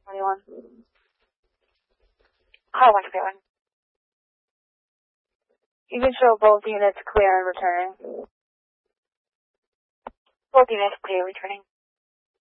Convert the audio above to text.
21. Hi, 151. You can show both units clear and returning. Both units clear, returning.